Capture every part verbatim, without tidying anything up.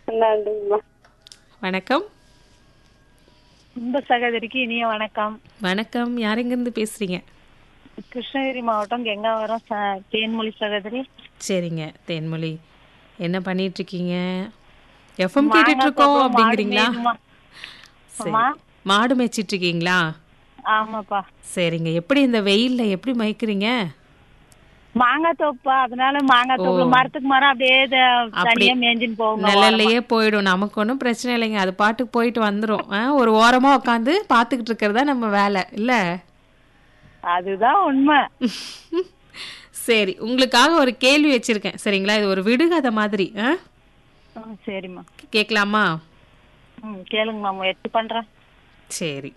நன்றிம்மா. வணக்கம். அன்பு சகோதரிக்கு இனிய வணக்கம். வணக்கம். யார் எங்கிருந்து பேசுறீங்க? கிருஷ்ணகிரி மாவட்டம் கெங்காவரம் ச- தேன்மொழி சகோதரி. சரிங்க தேன்மொழி, என்ன பண்ணிட்டு இருக்கீங்க? எஃப்எம் மாங்காய் கேட்டுட்டு இருக்கோம் தோப்புல மாடு அப்படிங்கிறீங்களா? மேயுதுமா. சரி. அம்மா. மாடு மேய்ச்சிட்டு இருக்கீங்களா? ஆமாப்பா. சரிங்க. எப்படி இந்த வெயில்ல எப்படி மயக்கிறீங்க? மாங்காய் தோப்பா, அதனால மாங்காய் தோப்புல ஓ. மரத்துக்கு மரம் அப்படியே த- அப்படி தனியா மேஞ்சின்னு போகுங்க ஓரமா. நிழல்லையே போயிடும். நமக்கு ஒன்றும் பிரச்சனை இல்லைங்க, அது பாட்டுக்கு போயிட்டு வந்துடும். ஆ, ஒரு ஓரமா உட்காந்து பார்த்துக்கிட்டு இருக்கிறதா நம்ம வேலை இல்ல. அதுதான் உண்மை. சரி, உங்களுக்காக ஒரு கேள்வி வச்சிருக்கேன். சரிங்களா? இது ஒரு விடுகதை மாதிரி. ஆ, ம், சரிம்மா. கேட்கலாமா? ம் கேளுங்கம்மா, முயற்சி பண்றேன். சரி,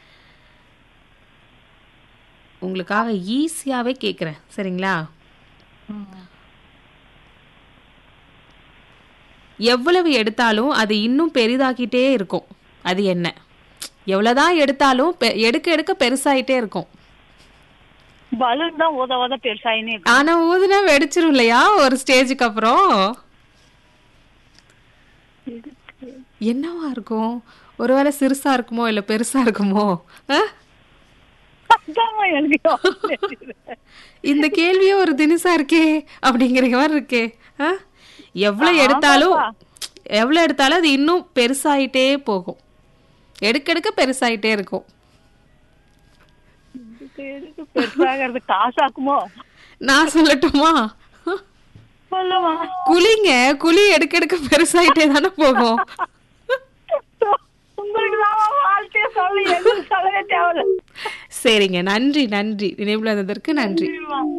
உங்களுக்காக ஈஸியாவே கேட்குறேன். சரிங்களா? ம். எவ்வளவு எடுத்தாலும் அது இன்னும் பெரிதாக்கிட்டே இருக்கும். அது என்ன? எவ்வளவுதான் எடுத்தாலும் பெ- எடுக்க எடுக்க பெருசாயிட்டே இருக்கும். பலூன் தான் உத உத பெருசாயின்னு இருக்கு. ஆனா ஊதுனா வெடிச்சிரும் இல்லையா ஒரு ஸ்டேஜுக்கு அப்புறம்? என்னவா இருக்கும்? ஒருவேளை சிறுசா இருக்குமோ இல்ல பெருசா இருக்குமோ? ஆ? அதாம்மா எனக்கு யோசனை இல்லை. இந்த கேள்வியே ஒரு தினுசா இருக்கே அப்படிங்கிற மாதிரி இருக்கே. ஆ? எவ்வளவு எடுத்தாலும் எவ்வளவு எடுத்தாலும் அது இன்னும் பெருசாயிட்டே போகும். எடுக்க எடுக்க பெருசாயிட்டே இருக்கும். இதுக்கு பெருசாகிறது காசாக்குமோ? நான் சொல்லட்டுமா? சொல்லுமா. குழிங்க, குழி எடுக்க எடுக்க பெருசாயிட்டே தானே போகும். உங்களுக்கு தான் வாழ்க்கைய சொல்லி எங்களுக்கு சொல்லவே தேவையில்ல. சரிங்க, நன்றி நன்றி, நினைவுல இருந்ததற்கு நன்றி.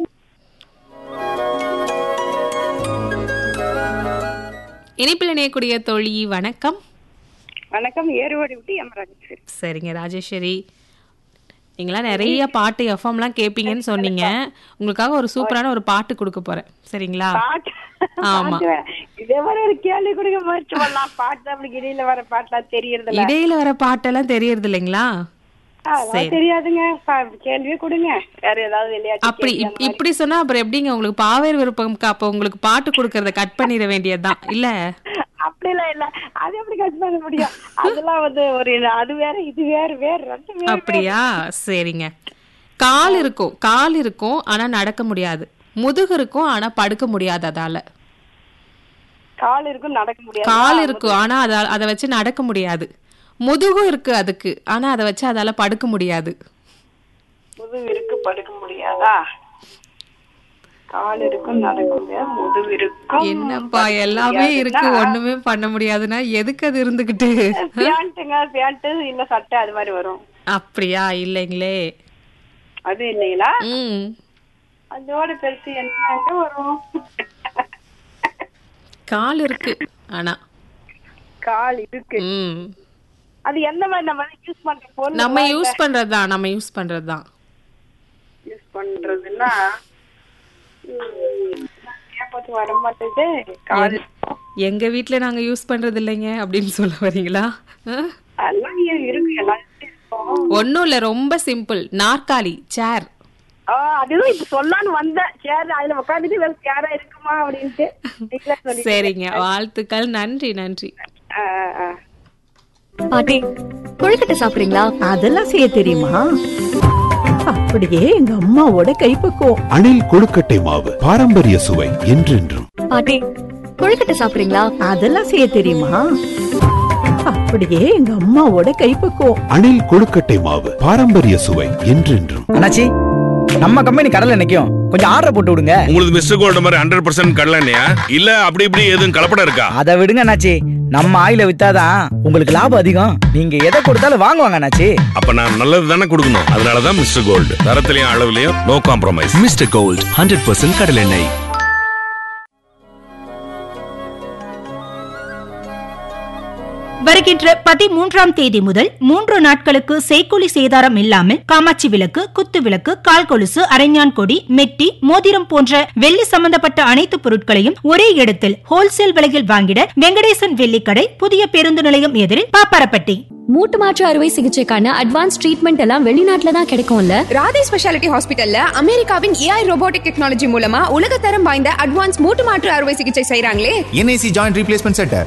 இணைப்பில் இணையக்கூடிய தோழி வணக்கம். வணக்கம். ஏறுவாடி விட்டு எம் ராஜேஸ்வரி. சரிங்க ராஜேஸ்வரி, நீங்களாம் நிறைய பாட்டு எஃப்எம்லாம் கேட்பீங்கன்னு சொன்னீங்க. உங்களுக்காக ஒரு சூப்பரான ஒரு பாட்டு கொடுக்க போறேன். சரிங்களா? பாட்டு ஆமா. பாட்டு வேற. இதே மாதிரி ஒரு கேள்வி கொடுக்க முயற்சி பண்ணலாம். பாட்டு நம்மளுக்கு இடையில வர பாட்டுலாம் தெரியறது இல்ல. இடையில வர பாட்டெல்லாம் தெரியறது இல்லைங்களா? அதெல்லாம் தெரியாதுங்க. பா- கேள்வியே கொடுங்க. வேற ஏதாவது விளையாட்டு அப்படி கேள்வி இப்- அந்த மாதிரி. இப்படி சொன்னா அப்புறம் எப்படிங்க உங்களுக்கு பாவேர் விருப்பம்? அப்ப உங்களுக்கு பாட்டு கொடுக்கறத கட் பண்ணிட வேண்டியதுதான் இல்ல? அப்படிலாம் இல்ல. அது எப்படி கட் பண்ண முடியும்? அதெல்லாம் வந்து ஒரு அது வேற இது வேற வேற ரெண்டு வேற. அப்படியா? சரிங்க. கால் இருக்கும், கால் இருக்கும் ஆனா நடக்க முடியாது. முதுகு இருக்கும் ஆனா படுக்க முடியாது. அதால கால் இருக்கும் நடக்க முடியாது. கால் இருக்கும் ஆனா அத அதை வச்சு நடக்க முடியாது. முதுகும் இருக்கு அதுக்கு, ஆனா அதை வச்சு அதால படுக்க முடியாது. முதுகு இருக்கு படுக்க முடியாதா? கால் இருக்கும் நடக்க முடியாது. முதுகு இருக்கும். என்னப்பா எல்லாமே இருக்கு ஒண்ணுமே பண்ண முடியாதுன்னா எதுக்கு அது இருந்துகிட்டு? பேண்ட்டுங்க, பேண்ட் இல்ல சட்டை அது மாதிரி வரும். அப்படியா? இல்லைங்களே. அது இல்லைங்களா? ம் அதோட பெருசு என்ன வரும்? கால் இருக்கு ஆனா. கால் இருக்கு. ம் அது எந்த மாதிரி நம்ம யூஸ் பண்ற பொருள்? நம்ம யூஸ் பண்றதுதான், நம்ம யூஸ் பண்றதுதான். யூஸ் பண்றதுன்னா ம், ஞாபகத்துக்கு வர மாட்டேங்குது. கால் எங்க வீட்ல நாங்க யூஸ் பண்றது இல்லைங்க அப்படின்னு சொல்ல வரீங்களா? எல்லாம் இருக்கு. எல்லாம் இருக்கும். ஒன்னும் இல்ல, ரொம்ப சிம்பிள். நாற்காலி, சேர். ஆ, அதுவும் இப்ப சொல்லான்னு வந்தேன். சேர் அதுல உட்காந்துட்டு வேற சேரா இருக்குமா அப்படின்ட்டு நீங்களே சொல்லிட்டீங்க. சரிங்க, வாழ்த்துக்கள். நன்றி நன்றி. ஆ, ஆ, ஆ. பாட்டி, கொழுக்கட்டை சாப்பிடுறீங்களா? அதெல்லாம் செய்ய தெரியுமா? அப்படியே எங்க அம்மாவோட கைப்பக்குவம். அணில் கொழுக்கட்டை மாவு, பாரம்பரிய சுவை என்றென்றும். பாட்டி, கொழுக்கட்டை சாப்பிடுறீங்களா? அதெல்லாம் செய்ய தெரியுமா? அப்படியே எங்க அம்மாவோட கைப்பக்குவம். அணில் கொழுக்கட்டை மாவு, பாரம்பரிய சுவை என்றென்றும். அண்ணாச்சி, நம்ம கம்பெனி கடல்ல நிக்கும், கொஞ்சம் ஆர்டர் போட்டு விடுங்க. உங்களுக்கு மிஸ்டர் கோல்டு மாதிரி ஹண்ட்ரட் பர்சன்ட் கடலண்ணையா இல்ல அப்படி இப்படி எதுவும் கலப்படம் இருக்கா? அதை விடுங்க அண்ணாச்சி, நம்ம ஆயில வித்தாதான் உங்களுக்கு லாபம் அதிகம். நீங்க எதை கொடுத்தாலும் வாங்குவாங்க அண்ணாச்சி. அப்ப நான் நல்லது தானே கொடுக்கணும். அதனாலதான் mister gold, தரத்திலையும் அளவுலயும் no compromise. Mister gold hundred percent கடலெண்ணெய். வருகின்ற பதிமூன்றாம் தேதி முதல் மூன்று நாட்களுக்கு செய்கூலி சேதாரம் இல்லாமல் காமாட்சி விளக்கு, குத்து விளக்கு, கால் கொலுசு, அரைஞான் கொடி, மெட்டி, மோதிரம் போன்ற வெள்ளி சம்பந்தப்பட்ட அனைத்து பொருட்களையும் ஒரே இடத்தில் ஹோல்சேல் விலையில் வாங்கிட வெங்கடேசன் வெள்ளிக்கடை, புதிய பேருந்து நிலையம் எதிரில் பாப்பாரப்பட்டி. மூட்டு மாற்று அறுவை சிகிச்சைக்கான அட்வான்ஸ் ட்ரீட்மெண்ட் எல்லாம் வெளிநாட்டுல தான் கிடைக்கும்ல? ராதே ஸ்பெஷாலிட்டி ஹாஸ்பிட்டல்ல அமெரிக்காவின் ஏஐ ரோபோட்டிக் டெக்னாலஜி மூலமா உலகத்தரம் வாய்ந்த அட்வான்ஸ் மூட்டு மாற்று அறுவை சிகிச்சை செய்றாங்களே. NIC joint replacement centre.